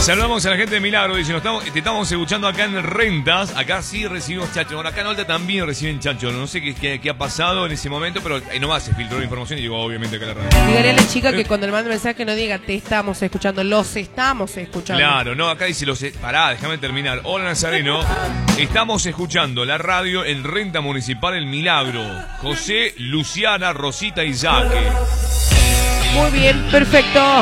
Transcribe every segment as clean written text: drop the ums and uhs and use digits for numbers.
Saludamos a la gente de Milagro. Dice, te estamos escuchando acá en Rentas. Acá sí recibimos chacho. Bueno, acá en Olta también reciben chacho. No sé qué ha pasado en ese momento, pero nomás se filtró la información y llegó obviamente acá a la radio. Dígale a la chica que cuando le mande mensaje no diga te estamos escuchando, los estamos escuchando. Claro, no, acá dice pará, déjame terminar. Hola Nazareno, estamos escuchando la radio en Renta Municipal El Milagro. José, Luciana, Rosita y Jaque. Muy bien, perfecto.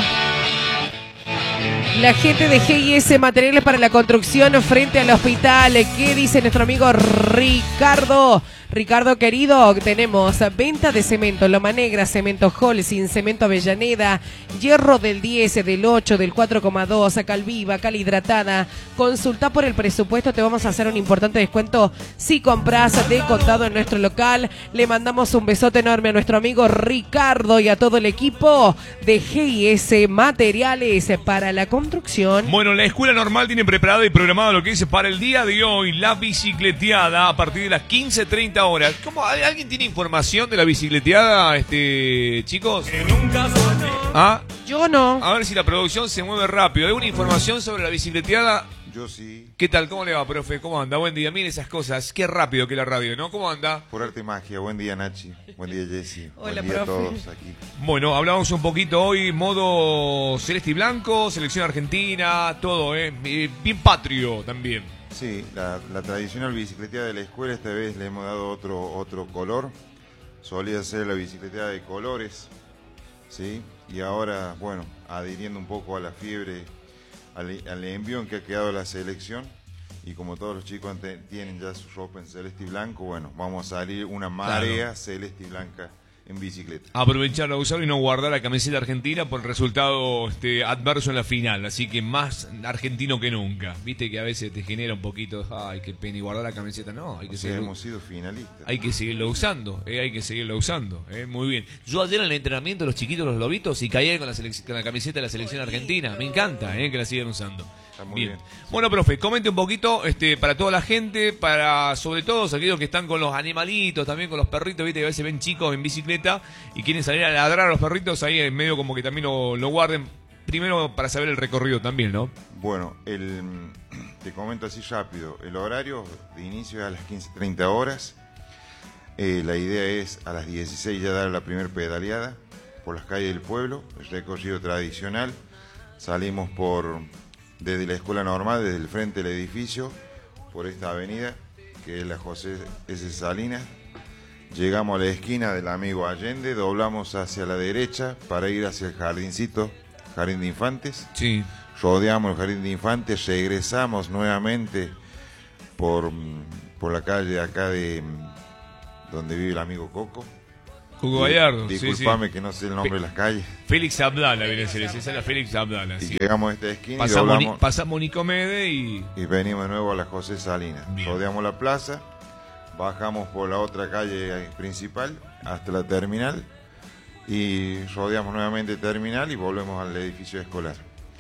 La gente de GIS Materiales para la Construcción frente al hospital. ¿Qué dice nuestro amigo Ricardo? Ricardo querido, tenemos venta de cemento, Loma Negra, cemento Holcim, cemento Avellaneda, hierro del 10, del 8, del 4,2, Calviva, cal hidratada. Consulta por el presupuesto, te vamos a hacer un importante descuento si compras de contado en nuestro local. Le mandamos un besote enorme a nuestro amigo Ricardo y a todo el equipo de GIS Materiales para la Construcción. Bueno, la Escuela Normal tiene preparado y programado lo que dice para el día de hoy, la bicicleteada a partir de las 15:30 horas. ¿Cómo? ¿Alguien tiene información de la bicicleteada, chicos? ¿Ah? Yo no. A ver si la producción se mueve rápido. ¿Hay una información sobre la bicicleteada? Yo sí. ¿Qué tal? ¿Cómo le va, profe? ¿Cómo anda? Buen día. Mire esas cosas. Qué rápido que la radio, ¿no? ¿Cómo anda? Por arte y magia. Buen día, Nachi. Buen día, Jessy. Hola, buen día profe. a todos aquí. Bueno, hablamos un poquito hoy, modo celeste y blanco, selección argentina, todo, bien patrio también. Sí, la tradicional bicicleteada de la escuela, esta vez le hemos dado otro color. Solía ser la bicicleteada de colores, ¿sí? Y ahora, bueno, adhiriendo un poco a la fiebre, al envión que ha quedado la selección, y como todos los chicos tienen ya su ropa en celeste y blanco, bueno, vamos a salir una marea celeste y blanca en bicicleta. Aprovecharlo, usarlo y no guardar la camiseta argentina por el resultado adverso en la final, así que más argentino que nunca. Viste que a veces te genera un poquito, ay, qué pena, y guardar la camiseta, no, hay que seguirlo. Hemos sido finalistas. Hay que seguirlo usando, muy bien. Yo ayer en el entrenamiento, los chiquitos, los lobitos, y caí con la camiseta de la selección argentina, me encanta, que la sigan usando. Está muy bien. Bueno, profe, comente un poquito para toda la gente, para sobre todo aquellos que están con los animalitos, también con los perritos, viste que a veces ven chicos en bicicleta y quieren salir a ladrar a los perritos, ahí en medio como que también lo guarden, primero para saber el recorrido también, ¿no? Bueno, te comento así rápido, el horario de inicio es a las 15:30 horas, la idea es a las 16 ya dar la primera pedaleada por las calles del pueblo, el recorrido tradicional, salimos desde la escuela normal, desde el frente del edificio, por esta avenida, que es la José S. Salinas. Llegamos a la esquina del amigo Allende, doblamos hacia la derecha para ir hacia el jardín de infantes. Sí. Rodeamos el jardín de infantes, regresamos nuevamente por la calle acá de donde vive el amigo Coco. Hugo Gallardo. Disculpame que no sé el nombre de las calles. Félix Abdala, viene a ser, esa es la Félix Abdala. Y Sí. llegamos a esta esquina y doblamos. Pasamos Nicomede y venimos de nuevo a la José Salinas. Bien. Rodeamos la plaza, bajamos por la otra calle principal hasta la terminal y rodeamos nuevamente terminal y volvemos al edificio escolar.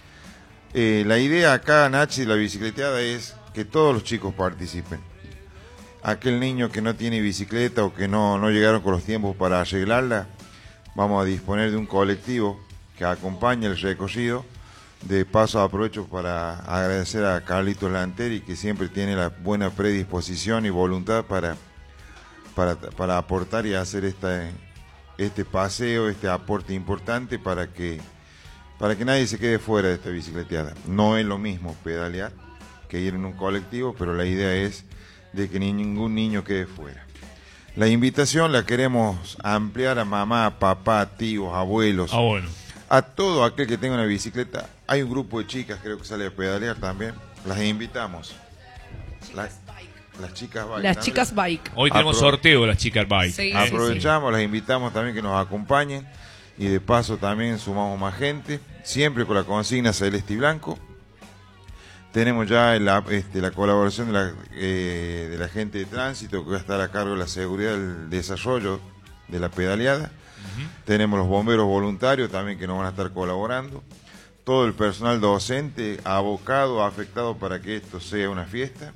La idea acá, Nachi, de la bicicleteada es que todos los chicos participen. Aquel niño que no tiene bicicleta o que no llegaron con los tiempos para arreglarla, vamos a disponer de un colectivo que acompañe el recorrido. De paso aprovecho para agradecer a Carlitos Lanteri, que siempre tiene la buena predisposición y voluntad para aportar y hacer este paseo, este aporte importante para que nadie se quede fuera de esta bicicleteada. No es lo mismo pedalear que ir en un colectivo, pero la idea es de que ningún niño quede fuera. La invitación la queremos ampliar a mamá, papá, tíos, abuelos, bueno. a todo aquel que tenga una bicicleta. Hay un grupo de chicas, creo que sale a pedalear también. Las invitamos. Las chicas bike. Las chicas bike. Hoy tenemos sorteo de las chicas bike. Sí, Aprovechamos, las invitamos también que nos acompañen y de paso también sumamos más gente, siempre con la consigna celeste y blanco. Tenemos ya la colaboración de la gente de tránsito que va a estar a cargo de la seguridad del desarrollo de la pedaleada. Tenemos los bomberos voluntarios también que nos van a estar colaborando. Todo el personal docente abocado, afectado para que esto sea una fiesta.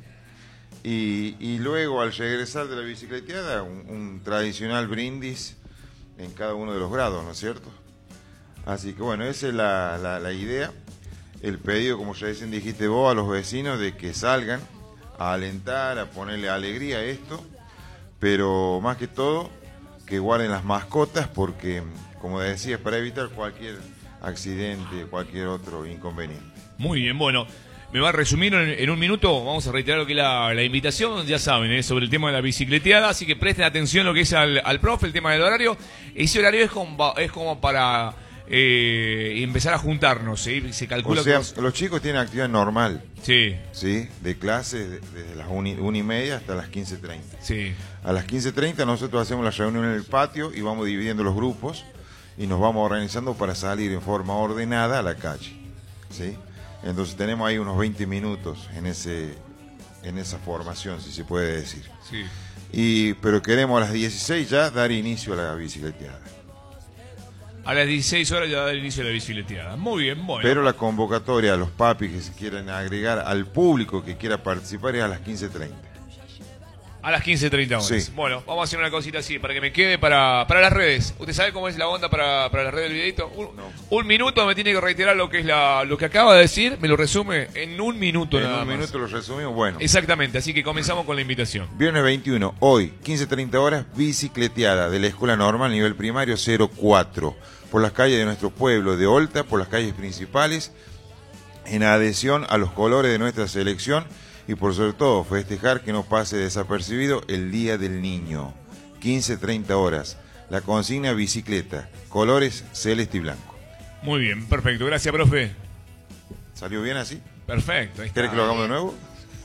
Y luego al regresar de la bicicleteada, un tradicional brindis en cada uno de los grados, ¿no es cierto? Así que bueno, esa es la idea. el pedido, como ya dicen, dijiste vos, a los vecinos de que salgan a alentar, a ponerle alegría a esto, pero más que todo que guarden las mascotas porque, como decías, para evitar cualquier accidente, cualquier otro inconveniente. Muy bien, bueno, me va a resumir en un minuto, vamos a reiterar lo que es la invitación, ya saben, sobre el tema de la bicicleteada, así que presten atención lo que es al profe, el tema del horario. Ese horario es como para empezar a juntarnos, ¿sí? Se calcula, o sea, que los chicos tienen actividad normal, sí, ¿sí? De clases desde las 1:30 hasta las 15:30. sí. A las 15:30 nosotros hacemos la reunión en el patio y vamos dividiendo los grupos y nos vamos organizando para salir en forma ordenada a la calle, ¿sí? Entonces tenemos ahí unos 20 minutos en esa formación, si se puede decir. Sí. Pero queremos a las 16 ya dar inicio a la bicicleteada. A las 16 horas ya da el inicio de la bicicleteada. Muy bien, bueno. Pero la convocatoria a los papis que se quieran agregar, al público que quiera participar, es a las 15:30. A las 15:30 horas. Sí. Bueno, vamos a hacer una cosita así, para que me quede para las redes. ¿Usted sabe cómo es la onda para las redes del videito? No. Un minuto me tiene que reiterar lo que es lo que acaba de decir, me lo resume en un minuto nada En un más. minuto lo resumimos, bueno. Exactamente, así que comenzamos con la invitación. Viernes 21, hoy, 15:30 horas, bicicleteada de la Escuela Normal Nivel Primario 04, por las calles de nuestro pueblo de Olta, por las calles principales, en adhesión a los colores de nuestra selección y por sobre todo festejar que no pase desapercibido el Día del Niño. 15:30 horas, la consigna bicicleta, colores celeste y blanco. Muy bien, perfecto, gracias, profe. ¿Salió bien así? Perfecto. Ahí está. ¿Querés que lo hagamos de nuevo?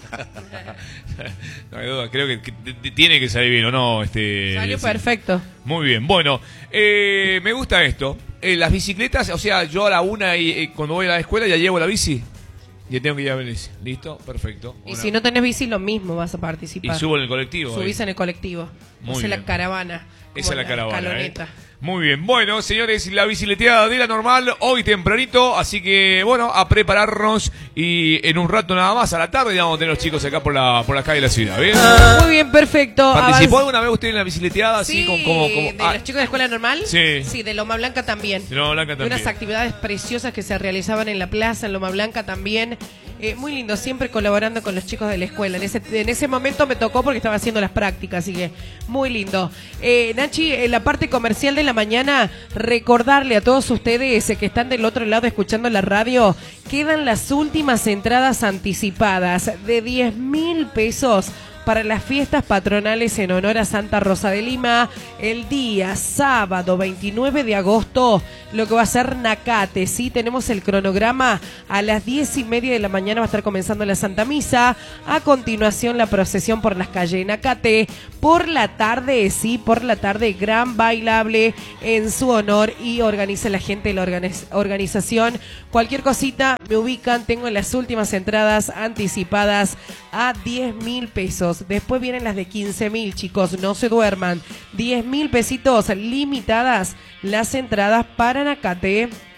No hay duda, creo que tiene que salir bien, ¿o no? Salió sí. perfecto. Muy bien, bueno, me gusta esto. Las bicicletas, o sea, yo a la una y cuando voy a la escuela ya llevo la bici. Ya tengo que llevar la bici. ¿Listo? Perfecto. Y si no tenés bici, lo mismo vas a participar. Y subo en el colectivo. Subís en el colectivo. Muy Hace bien. la caravana. Esa es la caravana. Escaloneta. Muy bien, bueno, señores, la bicicleteada de la normal, hoy tempranito, así que, bueno, a prepararnos y en un rato nada más, a la tarde, ya vamos a tener los chicos acá por la calle de la ciudad, ¿bien? Muy bien, perfecto. ¿Participó alguna vez usted en la bicicleteada? Así Sí, como de los chicos de Escuela Normal. Sí. Sí, de Loma Blanca también. De Loma Blanca De también. unas actividades preciosas que se realizaban en la plaza, en Loma Blanca también. Muy lindo, siempre colaborando con los chicos de la escuela. En ese momento me tocó porque estaba haciendo las prácticas, así que muy lindo. Nachi, en la parte comercial de la mañana, recordarle a todos ustedes que están del otro lado escuchando la radio, quedan las últimas entradas anticipadas de 10.000 pesos para las fiestas patronales en honor a Santa Rosa de Lima, el día sábado 29 de agosto, lo que va a ser Nacate, ¿sí? Tenemos el cronograma, a las 10:30 de la mañana va a estar comenzando la Santa Misa, a continuación la procesión por las calles de Nacate, por la tarde, sí, por la tarde, gran bailable en su honor y organiza la gente de la organización. Cualquier cosita, me ubican, tengo las últimas entradas anticipadas a 10.000 pesos. Después vienen las de 15.000, chicos, no se duerman. 10.000 pesitos limitadas las entradas para Nacate.